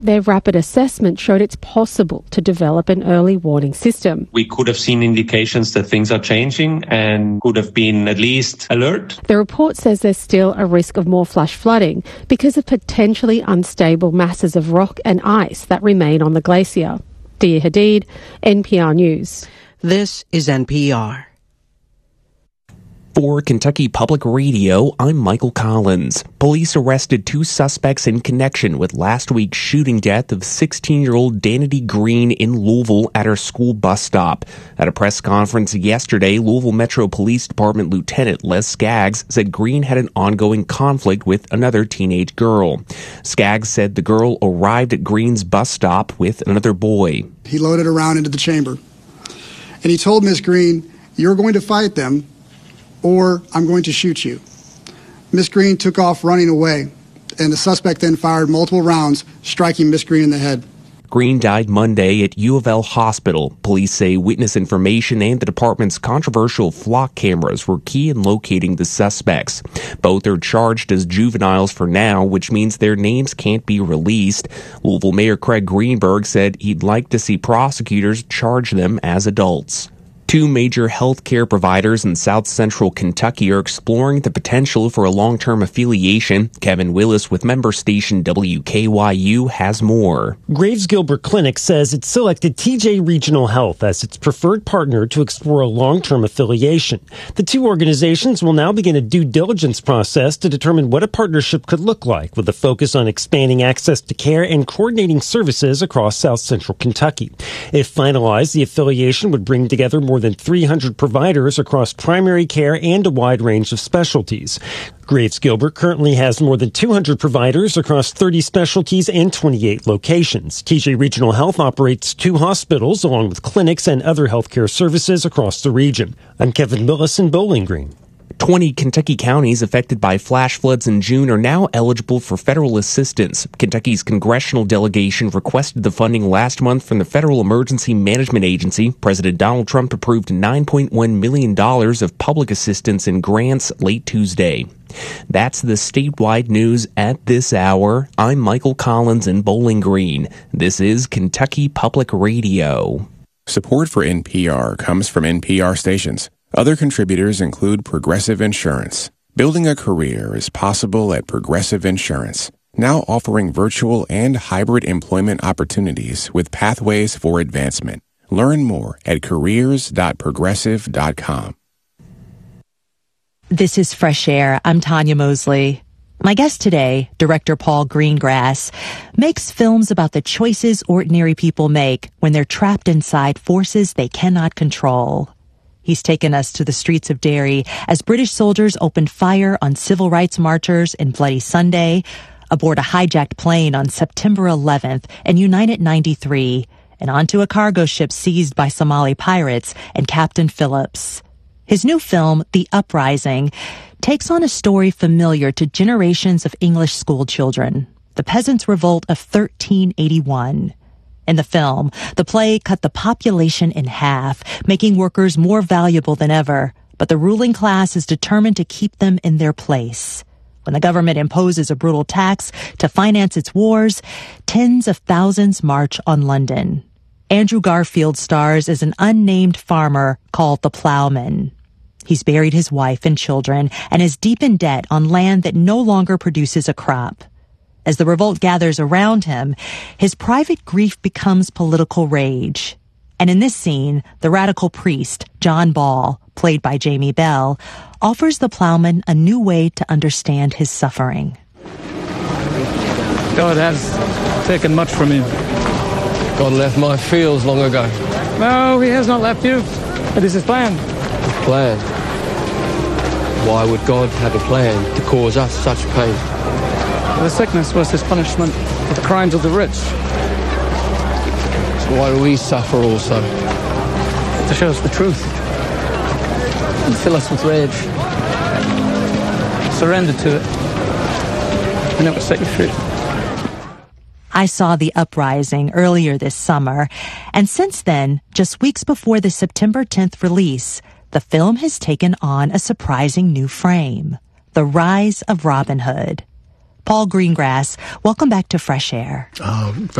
Their rapid assessment showed it's possible to develop an early warning system. We could have seen indications that things are changing and could have been at least alert. The report says there's still a risk of more flash flooding because of potentially unstable masses of rock and ice that remain on the glacier. Dia Hadid, NPR News. This is NPR. For Kentucky Public Radio, I'm Michael Collins. Police arrested 2 suspects in connection with last week's shooting death of 16-year-old Danity Green in Louisville at her school bus stop. At a press conference yesterday, Louisville Metro Police Department Lieutenant Les Skaggs said Green had an ongoing conflict with another teenage girl. Skaggs said the girl arrived at Green's bus stop with another boy. He loaded a round into the chamber, and he told Miss Green, "You're going to fight them, or I'm going to shoot you." Miss Green took off running away, and the suspect then fired multiple rounds, striking Miss Green in the head. Green died Monday at U of L Hospital. Police say witness information and the department's controversial flock cameras were key in locating the suspects. Both are charged as juveniles for now, which means their names can't be released. Louisville Mayor Craig Greenberg said he'd like to see prosecutors charge them as adults. 2 major health care providers in South Central Kentucky are exploring the potential for a long-term affiliation. Kevin Willis with member station WKYU has more. Graves Gilbert Clinic says it selected TJ Regional Health as its preferred partner to explore a long-term affiliation. The 2 organizations will now begin a due diligence process to determine what a partnership could look like, with a focus on expanding access to care and coordinating services across South Central Kentucky. If finalized, the affiliation would bring together more than 300 providers across primary care and a wide range of specialties. Graves Gilbert currently has more than 200 providers across 30 specialties and 28 locations. TJ Regional Health operates 2 hospitals along with clinics and other healthcare services across the region. I'm Kevin Millis in Bowling Green. 20 Kentucky counties affected by flash floods in June are now eligible for federal assistance. Kentucky's congressional delegation requested the funding last month from the Federal Emergency Management Agency. President Donald Trump approved $9.1 million of public assistance and grants late Tuesday. That's the statewide news at this hour. I'm Michael Collins in Bowling Green. This is Kentucky Public Radio. Support for NPR comes from NPR stations. Other contributors include Progressive Insurance. Building a career is possible at Progressive Insurance, now offering virtual and hybrid employment opportunities with pathways for advancement. Learn more at careers.progressive.com. This is Fresh Air. I'm Tanya Mosley. My guest today, director Paul Greengrass, makes films about the choices ordinary people make when they're trapped inside forces they cannot control. He's taken us to the streets of Derry as British soldiers opened fire on civil rights marchers in Bloody Sunday, aboard a hijacked plane on September 11th in United 93, and onto a cargo ship seized by Somali pirates and Captain Phillips. His new film, The Uprising, takes on a story familiar to generations of English school children, the Peasants' Revolt of 1381. In the film, the play cut the population in half, making workers more valuable than ever, but the ruling class is determined to keep them in their place. When the government imposes a brutal tax to finance its wars, tens of thousands march on London. Andrew Garfield stars as an unnamed farmer called the Plowman. He's buried his wife and children and is deep in debt on land that no longer produces a crop. As the revolt gathers around him, his private grief becomes political rage. And in this scene, the radical priest, John Ball, played by Jamie Bell, offers the plowman a new way to understand his suffering. God has taken much from you. God left my fields long ago. No, he has not left you. It is his plan. His plan? Why would God have a plan to cause us such pain? The sickness was his punishment for the crimes of the rich. So why do we suffer also? To show us the truth and fill us with rage. Surrender to it, and it will set you free. I saw The Uprising earlier this summer, and since then, just weeks before the September 10th release, the film has taken on a surprising new frame: the rise of Robin Hood. Paul Greengrass, welcome back to Fresh Air.